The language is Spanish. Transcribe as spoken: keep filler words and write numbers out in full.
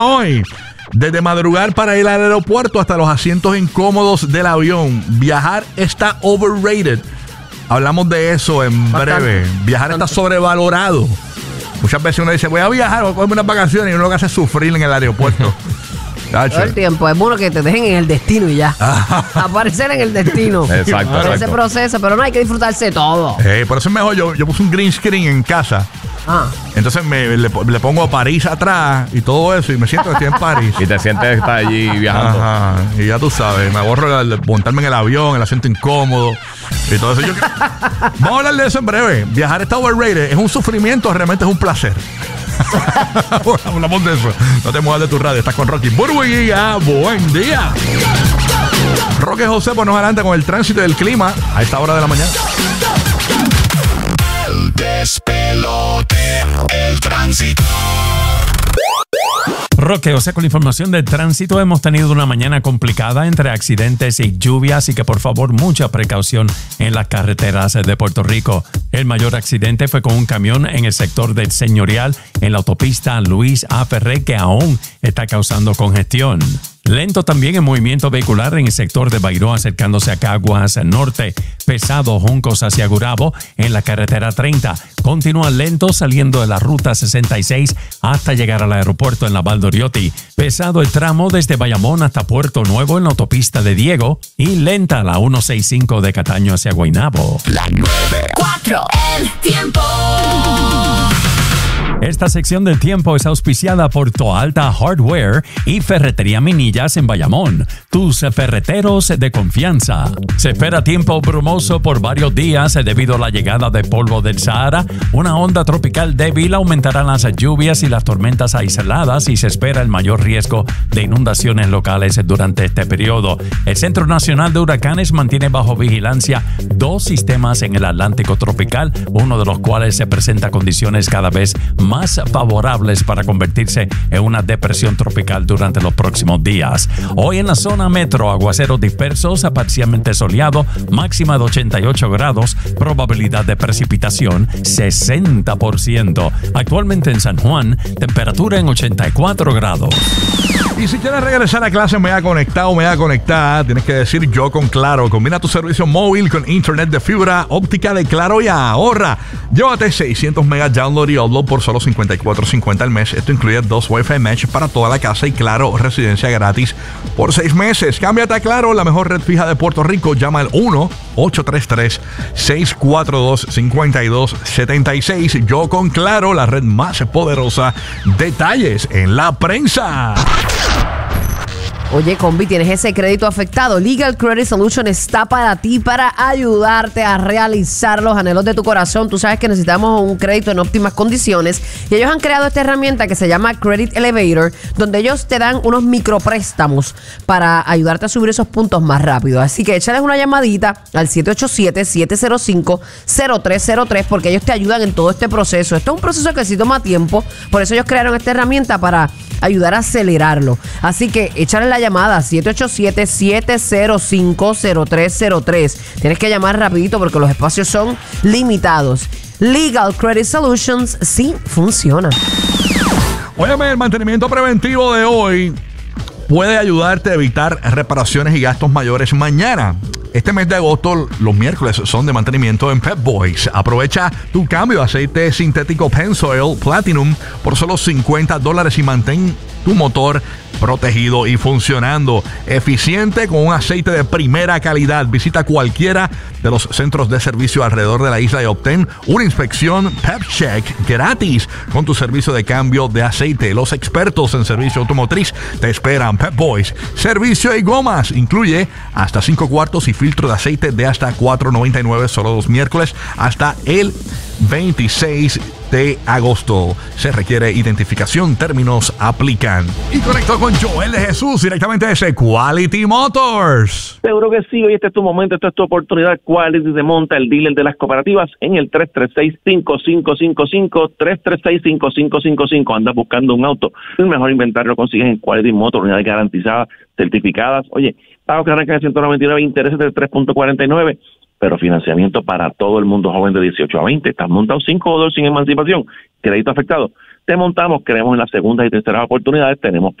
Hoy, desde madrugar para ir al aeropuerto hasta los asientos incómodos del avión, viajar está overrated. Hablamos de eso en breve. Viajar está sobrevalorado. Muchas veces uno dice, voy a viajar, voy a cogerme unas vacaciones, y uno lo que hace es sufrir en el aeropuerto. Todo el tiempo. Es bueno que te dejen en el destino y ya. Aparecer en el destino. Exacto, exacto. Ese proceso, pero no hay que disfrutarse de todo. Eh, por eso es mejor. Yo, yo puse un green screen en casa. Ah. Entonces me, le, le pongo París atrás y todo eso y me siento que estoy en París. Y te sientes que estás allí viajando. Ajá. Y ya tú sabes, me ahorro el, el montarme en el avión, el asiento incómodo y todo eso. Yo, vamos a hablar de eso en breve. Viajar está overrated. ¿Es un sufrimiento? Realmente es un placer. Hablamos de eso. No te muevas de tu radio. Estás con Rocky Burbuguía. Buen día. Roque José, pues nos adelanta con el tránsito y el clima a esta hora de la mañana. El despelote, el tránsito. Roque, o sea, con la información del tránsito, hemos tenido una mañana complicada entre accidentes y lluvias, así que por favor mucha precaución en las carreteras de Puerto Rico. El mayor accidente fue con un camión en el sector del Señorial en la autopista Luis A. Ferré, que aún está causando congestión. Lento también el movimiento vehicular en el sector de Bairro acercándose a Caguas Norte. Pesado Juncos hacia Gurabo en la carretera treinta. Continúa lento saliendo de la ruta sesenta y seis hasta llegar al aeropuerto en la Valdoriotti. Pesado el tramo desde Bayamón hasta Puerto Nuevo en la autopista de Diego. Y lenta la ciento sesenta y cinco de Cataño hacia Guaynabo. La nueve. Cuatro, el tiempo. Esta sección del tiempo es auspiciada por Toalta Hardware y Ferretería Minillas en Bayamón, tus ferreteros de confianza. Se espera tiempo brumoso por varios días debido a la llegada de polvo del Sahara. Una onda tropical débil aumentará las lluvias y las tormentas aisladas y se espera el mayor riesgo de inundaciones locales durante este periodo. El Centro Nacional de Huracanes mantiene bajo vigilancia dos sistemas en el Atlántico tropical, uno de los cuales se presenta condiciones cada vez más más favorables para convertirse en una depresión tropical durante los próximos días. Hoy en la zona metro, aguaceros dispersos a parcialmente soleado, máxima de ochenta y ocho grados, probabilidad de precipitación sesenta por ciento. Actualmente en San Juan, temperatura en ochenta y cuatro grados. Y si quieres regresar a clase media conectado o media conectada, tienes que decir yo con Claro. Combina tu servicio móvil con internet de fibra óptica de Claro y ahorra. Llévate seiscientos megas download y upload por solo cincuenta y cuatro cincuenta al mes. Esto incluye dos Wi-Fi Mesh para toda la casa y Claro residencia gratis por seis meses. Cámbiate a Claro, la mejor red fija de Puerto Rico. Llama al uno ocho tres tres, seis cuatro dos, cinco dos siete seis. Yo con Claro, la red más poderosa. Detalles en la prensa. Oye, combi, ¿tienes ese crédito afectado? Legal Credit Solution está para ti, para ayudarte a realizar los anhelos de tu corazón. Tú sabes que necesitamos un crédito en óptimas condiciones y ellos han creado esta herramienta que se llama Credit Elevator, donde ellos te dan unos micropréstamos para ayudarte a subir esos puntos más rápido. Así que échales una llamadita al siete ocho siete, siete cero cinco, cero tres cero tres porque ellos te ayudan en todo este proceso. Esto es un proceso que sí toma tiempo, por eso ellos crearon esta herramienta para ayudar a acelerarlo. Así que échale la llamada siete ocho siete, siete cero cinco, cero tres cero tres. Tienes que llamar rapidito porque los espacios son limitados. Legal Credit Solutions sí funciona. Óyeme, el mantenimiento preventivo de hoy puede ayudarte a evitar reparaciones y gastos mayores mañana. Este mes de agosto, los miércoles son de mantenimiento en Pep Boys. Aprovecha tu cambio de aceite sintético Pennzoil Platinum por solo cincuenta dólares y mantén tu motor protegido y funcionando. Eficiente con un aceite de primera calidad. Visita cualquiera de los centros de servicio alrededor de la isla y obtén una inspección Pep Check gratis con tu servicio de cambio de aceite. Los expertos en servicio automotriz te esperan. Pep Boys, servicio y gomas. Incluye hasta cinco cuartos y filtro de aceite de hasta cuatro noventa y nueve solo los miércoles hasta el veintiséis de agosto. Se requiere identificación, términos aplican. Y conecto con Joel de Jesús directamente desde Quality Motors. Seguro que sí, hoy este es tu momento, esta es tu oportunidad. Quality te monta, el dealer de las cooperativas, en el tres tres seis, cinco cinco cinco cinco, tres tres seis, cinco cinco cinco cinco. Andas buscando un auto, el mejor inventario lo consigues en Quality Motors, unidades garantizadas, certificadas. Oye, pagos que arrancan en ciento noventa y nueve, intereses del tres punto cuarenta y nueve. Pero financiamiento para todo el mundo joven de dieciocho a veinte. Estás montado cinco o dos sin emancipación. Crédito afectado. te montamos, creemos en las segundas y terceras oportunidades, tenemos